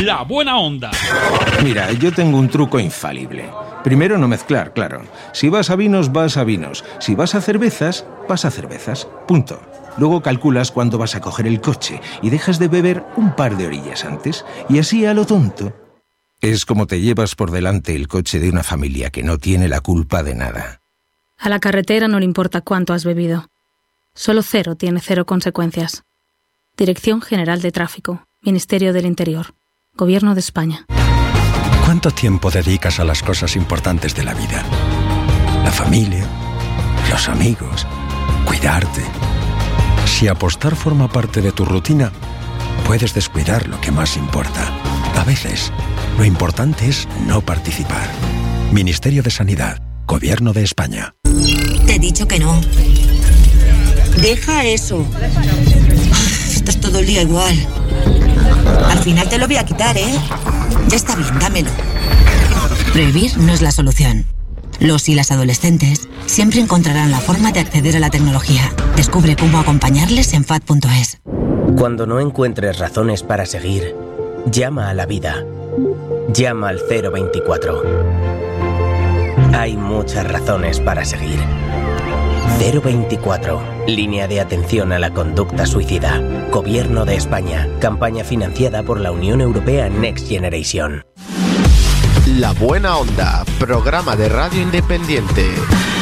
La buena onda. Mira, yo tengo un truco infalible. Primero, no mezclar, claro. Si vas a vinos, vas a vinos. Si vas a cervezas, vas a cervezas. Punto. Luego calculas cuándo vas a coger el coche y dejas de beber un par de orillas antes. Y así a lo tonto. Es como te llevas por delante el coche de una familia que no tiene la culpa de nada. A la carretera no le importa cuánto has bebido. Solo cero tiene cero consecuencias. Dirección General de Tráfico, Ministerio del Interior, Gobierno de España. ¿Cuánto tiempo dedicas a las cosas importantes de la vida? La familia, los amigos, cuidarte. Si apostar forma parte de tu rutina, puedes descuidar lo que más importa. A veces, lo importante es no participar. Ministerio de Sanidad, Gobierno de España. Te he dicho que no. Deja eso. Estás todo el día igual. Al final te lo voy a quitar, ¿eh? Ya está bien, dámelo. Prohibir no es la solución. Los y las adolescentes siempre encontrarán la forma de acceder a la tecnología. Descubre cómo acompañarles en FAD.es. Cuando no encuentres razones para seguir, llama a la vida. Llama al 024. Hay muchas razones para seguir. 024. Línea de atención a la conducta suicida. Gobierno de España. Campaña financiada por la Unión Europea Next Generation. La Buena Onda, programa de radio independiente.